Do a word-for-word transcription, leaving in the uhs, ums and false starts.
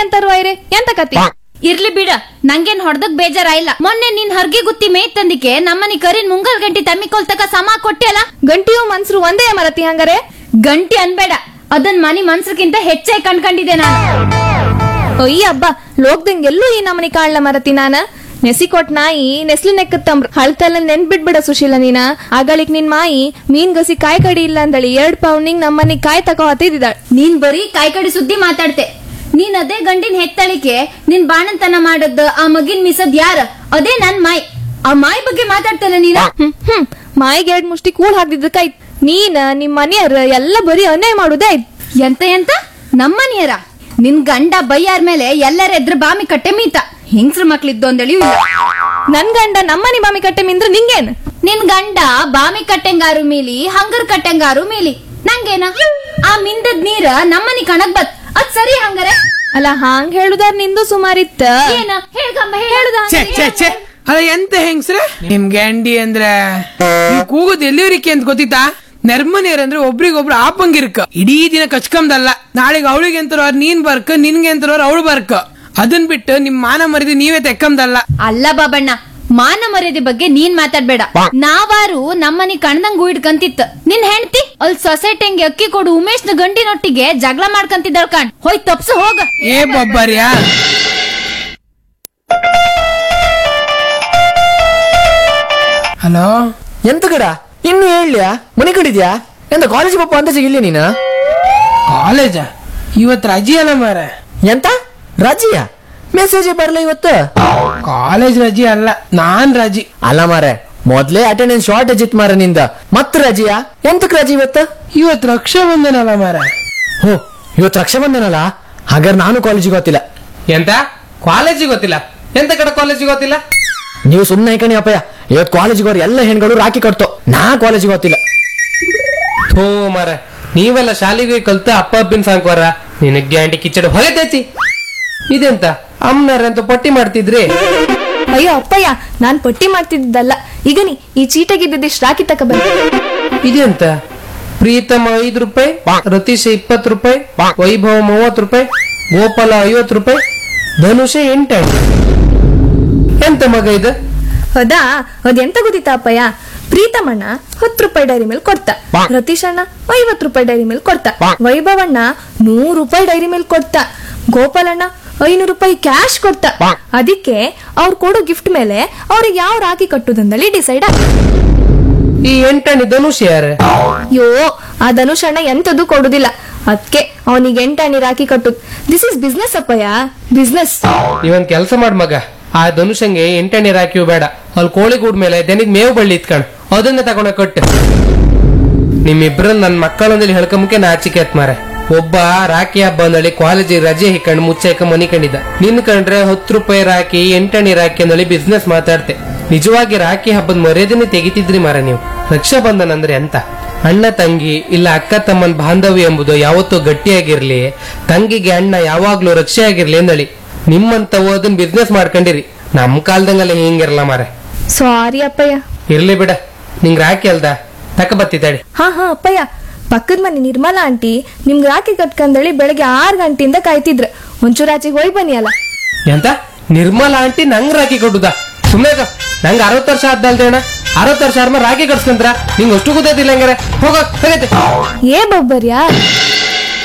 ಅಂತಾರು ಐರೆ ಎಂತ ಕತಿ? ಇರ್ಲಿ ಬಿಡ, ನಂಗೇನ್ ಹೊಡೆದಕ್ ಬೇಜಾರಾಯಿಲ್ಲ. ಮೊನ್ನೆ ನೀನ್ ಹರ್ಗಿ ಗುತ್ತಿ ಮೇಯ್ ತಂದಿಕೆ ನಮ್ಮನಿ ಕರಿನ್ ಮುಂಗಲ್ ಗಂಟಿ ತಮ್ಮಿಕೊಲ್ ತಕ ಸಮ ಕೊಟ್ಟಿಯಲ್ಲ. ಗಂಟಿಯು ಮನ್ಸರು ಒಂದೇ ಮರತಿ ಹಂಗಾರೆ? ಗಂಟಿ ಅನ್ಬೇಡ, ಅದನ್ ಮನಿ ಮನ್ಸರ್ಕಿಂತ ಹೆಚ್ಚಾಗಿ ಕಣ್ಕಂಡಿದ್ದೆ ನಾನು. ಅಯ್ಯ ಹಬ್ಬ, ಲೋಕದಂಗ್ ಎಲ್ಲೂ ಈ ನಮ್ಮನಿ ಕಾಣ್ಲ ಮರತಿ ನಾನ. ನೆಸಿ ಕೊಟ್ ನಾಯಿ ನೆಸ್ಲಿ ನೆಕ್ಕತ್ತಂಬ್ರ ಹಳ್ಕಲ್ಲ ನೆನ್ಬಿಡ್ಬಿಡ ಸುಶೀಲ ನೀನ. ಆಗಳಿಕ್ ನಿನ್ ಮಾಯಿ ಮೀನ್ ಗಸಿ ಕಾಯಿ ಕಡಿ ಇಲ್ಲ ಅಂದಳಿ ಎರಡ್ ಪೌಂಡಿಂಗ್ ನಮ್ಮನಿ ಕಾಯಿ ತಕೋ ಹತ್ತಿದ್ದಾಳ. ನೀನ್ ಬರೀ ಕಾಯಿ ಕಡಿ ಸುದ್ದಿ ಮಾತಾಡ್ತೆ. ನೀನ್ ಅದೇ ಗಂಡಿನ ಹೆತ್ತಳಿಕೆ ನಿನ್ ಬಾಣಂತನ ಮಾಡದ್ ಆ ಮಗಿನ್ ಮಿಸದ್ ಯಾರ? ಅದೇ ನನ್ ಮಾಯ್. ಆ ಮಾಯ್ ಬಗ್ಗೆ ಮಾತಾಡ್ತಾನ ನೀನ. ಹ್ಮ್ ಹ್ಮ್ ಮಾಯಿಗೆ ಎರಡ್ ಮುಷ್ಟಿ ಕೂಳ್ ಹಾಕ್ದಿದ್ದಕ್ಕಾಯ್ತು. ನೀನ ನಿಮ್ ಮನೆಯವ್ರ ಎಲ್ಲ ಬರೀ ಅನ್ಯಾಯ ಮಾಡುದೇ ಆಯ್ತು. ಎಂತ ಎಂತ ನಮ್ಮನಿಯರ? ನಿನ್ ಗಂಡ ಬೈಯಾರ್ ಮೇಲೆ ಎಲ್ಲರ ಎದ್ರ ಬಾಮಿ ಕಟ್ಟೆ ಮೀತ. ಹೆಂಗ್ಸ್ರ ಮಕ್ಳಿದ್ದು ಅಂದಳಿ ಇಲ್ಲ. ನನ್ ಗಂಡ ನಮ್ಮನಿ ಬಾಮಿ ಕಟ್ಟೆ ಮಿಂದ್ರ ನಿಂಗೇನ್? ನಿನ್ ಗಂಡ ಬಾಮಿ ಕಟ್ಟೆಂಗಾರು ಮೀಲಿ ಹಂಗರ್ ಕಟ್ಟೆಂಗಾರು ಮೀಲಿ ನಂಗೇನ? ಆ ಮಿಂದದ್ ನೀರ ನಮ್ಮನಿ ಕಣಕ್ ಬತ್ ಅದ್ ಸರಿ ಹಂಗಾರೆ? ಅಲ್ಲ ಹಾಂಗ್ ಹೇಳುದಾರ್ ನಿಂದು ಸುಮಾರಿತ್ತ. ಏನ ಹೇಳ್ಕಂಬ ಹೇಳುದ ಅದ ಎಂತ ಹೆಂಗ್ಸ್ರ ನಿಮ್ ಗಂಡಿ ಅಂದ್ರೆ ಕೂಗುದ್ ಎಲ್ಲಿವರಿಕೆ ಅಂತ ಗೊತ್ತಿತ್ತಾ? ನೆರ್ಮನಿಯರಂದ್ರೆ ಒಬ್ರಿಗೊಬ್ರು ಆಪಂಗಿರ್ಕ ಇಡೀ ದಿನ ಕಚ್ಕಂದಲ್ಲ. ನಾಳೆಗೆ ಅವಳಿಗೆ ಅಂತರೋರ್ ನೀನ್ ಬರ್ಕ, ನಿನ್ಗೆ ಅಂತರೋರ್ ಅವಳು ಬರ್ಕ. ಅದನ್ ಬಿಟ್ಟು ನಿಮ್ ಮಾನ ಮರ್ಯಾದೆ ನೀವೇ ತೆಕ್ಕಂದಲ್ಲ. ಅಲ್ಲ ಬಾಬಣ್ಣ, ಮಾನ ಮರ್ಯಾದೆ ಬಗ್ಗೆ ನೀನ್ ಮಾತಾಡ್ಬೇಡ. ನಾವಾರು ನಮ್ಮನಿ ಕಣ್ದಂಗ್ ಇಡ್ಕಂತಿತ್ತು. ನಿನ್ ಹೆಂಡತಿ ಅಲ್ಲಿ ಸೊಸೈಟಿಂಗ್ ಅಕ್ಕಿ ಕೊಡು ಉಮೇಶ್ ನ ಗಂಡಿನೊಟ್ಟಿಗೆ ಜಗಳ ಮಾಡ್ಕಂತಿದ್ದಾಳ ಕಾಣ್. ಹೋಯ್ ತಪ್ಸು ಹೋಗ. ಏ ಬಬ್ಬರ್ಯಾ, ಹಲೋ ಎಂತ ಕಡ ಇನ್ನು ಹೇಳ್ಯಾ? ಮನೆ ಕಡಿದ್ಯಾ? ಎಂತ ಕಾಲೇಜ್ ಪಪ್ಪ ಅಂತ ಸಿಗಿಲ್ಲ ನೀನು? ಕಾಲೇಜ ಇವತ್ ರಜೆ ಅಲ್ಲ ಮಾರ. ಎಂತ ರಜೆಯ ಮೆಸೇಜ್ ಬರ್ಲ ಇವತ್ತು? ಕಾಲೇಜ್ ರಜೆ ಅಲ್ಲ, ನಾನ್ ರಜೆ ಅಲ್ಲ ಮಾರೆ, ಮೊದ್ಲೇ ಅಟೆಂಡೆನ್ಸ್ ಶಾರ್ಟೇಜ್ ಇತ್ತು ಮಾರ ನಿಂದ. ಮತ್ ರಜೆಯಾ? ಎಂತಕ್ ರಜೆ ಇವತ್ತು? ಇವತ್ ರಕ್ಷಾ ಬಂಧನಲ್ಲ ಮಾರ. ಹೋ ಇವತ್ತು ರಕ್ಷಾ ಬಂಧನಲ್ಲ? ಹಾಗಾದ್ರೆ ನಾನು ಕಾಲೇಜಿಗೆ ಗೊತ್ತಿಲ್ಲ. ಎಂತ ಕಾಲೇಜಿಗೆ ಗೊತ್ತಿಲ್ಲ? ಎಂತ ಕಡೆ ಕಾಲೇಜಿಗೆ ಗೊತ್ತಿಲ್ಲ? ನೀವು ಸುಮ್ಮನೆ ಕಣಿ ಅಪ್ಪಯ್ಯ. ಇವತ್ ಕಾಲೇಜಿಗೆ ಅವ್ರು ಎಲ್ಲ ಹೆಣ್ಗಳು ರಾಖಿ ಕಟ್ತೋ, ನಾ ಕಾಲೇಜಿಗೆ ಗೊತ್ತಿಲ್ಲ. ಹೋ ಮಾರ, ನೀವೆಲ್ಲ ಶಾಲೆಗೆ ಕಲ್ತ ಅಪ್ಪ ಅಪ್ಪಿನ ಸಾಂಕ್ವಾರ ನಿನಗೆ ಗ್ಯಾಂಟಿ ಕಿಚ್ಚಡ ಹೊಲೆತೈತಿ. ಇದೆಂತ ಅಮ್ಮನರಂತ ಪಟ್ಟಿ ಮಾಡ್ತಿದ್ರಿ? ಅಯ್ಯೋ ಅಪ್ಪಯ್ಯ, ನಾನ್ ಪಟ್ಟಿ ಮಾಡ್ತಿದ್ದಲ್ಲ. ಈಗ ನೀ ಈ ಚೀಟಗಿದ್ದಿಷ್ಟು ರಾಕಿ ತಕ ಬಂದ. ಇದೆಂತ ಪ್ರೀತಮ ಐದು ರೂಪಾಯಿ, ರತೀಶ್ ಇಪ್ಪತ್ತು ರೂಪಾಯಿ, ವೈಭವ ಮೂವತ್ತು ರೂಪಾಯಿ, ಗೋಪಾಲ ಐವತ್ತು ರೂಪಾಯಿ, ಧನುಷ ಎಂಟ. ಎಂತ ಮಗ ಇದು? ಹೌದಾ? ಅದೆಂತ ಗೊತ್ತಿತ್ತ ಅಪ್ಪಯ್ಯ? ಪ್ರೀತಮಣ್ಣ ಹತ್ತು ರೂಪಾಯಿ ಡೈರಿ ಮೇಲೆ ಕೊಡ್ತಾ, ರತೀಶ್ ಅಣ್ಣ ಐವತ್ ರೂಪಾಯಿ ಡೈರಿ ಮೇಲೆ ಕೊಡ್ತಾ, ವೈಭವಣ್ಣ ನೂರು ರೂಪಾಯಿ ಡೈರಿ ಮೇಲೆ ಕೊಡ್ತಾ, ಗೋಪಾಲಣ್ಣ ಐನೂರು ರೂಪಾಯಿ ಕ್ಯಾಶ್ ಕೊಡ್ತಾ. ಅದಕ್ಕೆ ಅವ್ರು ಕೊಡೋ ಗಿಫ್ಟ್ ಮೇಲೆ ಅವ್ರಿಗೆ ಯಾವ ರಾಖಿ ಕಟ್ಟುದಂದಲ್ಲಿ ಡಿಸೈಡ್ ಆಗ. ಈ ಎಂಟನೇ ಧನುಷ್ ಯಾರ? ಯೋ ಆ ಧನುಷ್ ಅಣ್ಣ ಎಂತದ್ದು ಕೊಡುದಿಲ್ಲ, ಅದಕ್ಕೆ ಅವನಿಗೆ ಎಂಟನೇ ರಾಖಿ ಕಟ್ಟುದ್. This is business Appayya, business. ಇವನ್ ಕೆಲ್ಸ ಮಾಡ್ ಮಗ, ಆ ಧನುಷಂಗೆ ಎಂಟನೇ ರಾಖಿಯು ಬೇಡ, ಅಲ್ಲಿ ಕೋಳಿ ಗೂಡ್ ಮೇಲೆ ದನಿಗ್ ಮೇವು ಬಳ್ಳಿ ಇತ್ಕಣ್ ಅದನ್ನ ತಗೊಂಡ ಕಟ್ಟು. ನಿಮ್ಮಿಬ್ರಲ್ಲಿ ನನ್ ಮಕ್ಕಳೊಂದಲ್ಲಿ ಹೇಳ್ಕೊಂಬಕ್ಕೆ ನಾಚಿಕೆ ಆತ್ ಮಾರ. ಒಬ್ಬ ರಾಖಿ ಹಬ್ಬ ಅಂದಳಿ ಕಾಲೇಜಿಗೆ ರಜೆ ಹಿಕ್ಕಂಡು ಮುಚ್ಚಾಕ ಮನಿ ಕಂಡಿದ್ದ. ನಿನ್ ಕಂಡ್ರೆ ಹತ್ತು ರೂಪಾಯಿ ರಾಖಿ ಎಂಟನೇ ರಾಖಿ ಅಂದಳಿ ಬಿಸ್ನೆಸ್ ಮಾತಾಡ್ತೆ. ನಿಜವಾಗಿ ರಾಖಿ ಹಬ್ಬದ ಮರ್ಯಾದೆನೆ ತೆಗಿತಿದ್ರಿ ಮಾರ ನೀವು. ರಕ್ಷಾ ಬಂಧನ ಅಂದ್ರೆ ಎಂತ? ಅಣ್ಣ ತಂಗಿ ಇಲ್ಲ ಅಕ್ಕ ತಮ್ಮನ್ ಬಾಂಧವ್ಯ ಎಂಬುದು ಯಾವತ್ತೂ ಗಟ್ಟಿಯಾಗಿರ್ಲಿ, ತಂಗಿಗೆ ಅಣ್ಣ ಯಾವಾಗ್ಲೂ ರಕ್ಷೆ ಆಗಿರ್ಲಿ ಅಂದಳಿ ನಿಮ್ಮಂತ ಅದನ್ನ ಬಿಸ್ನೆಸ್ ಮಾಡ್ಕೊಂಡಿರಿ. ನಮ್ ಕಾಲ್ದಂಗಲ್ಲ ಹಿಂಗಿರಲ್ಲ ಮಾರ. ಸಾರಿ ಅಪ್ಪಯ್ಯ. ಇರ್ಲಿ ಬಿಡ, ನಿಂಗ್ ರಾಖಿ ಅಲ್ದ ತಕ ಬತ್ತಿದ್ದಾಳೆ. ಹಾ ಹಾ ಅಪ್ಪಯ್ಯ, ಪಕ್ಕದ ಮನೆ ನಿರ್ಮಲಾ ಆಂಟಿ ನಿಮ್ಗೆ ರಾಖಿ ಕಟ್ಕಂದಳಿ ಬೆಳಗ್ಗೆ ಆರು ಗಂಟೆಯಿಂದ ಕಾಯ್ತಿದ್ರ. ಒಂಚೂರು ಆಚೆಗೆ ಹೋಯ್ ಬನ್ನಿ ಅಲ್ಲ. ಎಂತ ನಿರ್ಮಲಾ ಆಂಟಿ ನಂಗ್ ರಾಖಿ ಕೊಡುದ? ಸುಮ್ಮನೆ ನಂಗ್ ಅರವತ್ತು ವರ್ಷ ಆದ್ದಲ್ದೇಣ, ಅರವತ್ತು ವರ್ಷ ಆದ್ಮೇಲೆ ರಾಖಿ ಕಟ್ಸ್ಕಂದ್ರ ನಿಂಗ್ ಅಷ್ಟು ಗೊತ್ತಿಲ್ಲ ಹಂಗಾರೆ ಹೋಗ. ಏ ಬೊಬ್ಬರ್ಯಾ,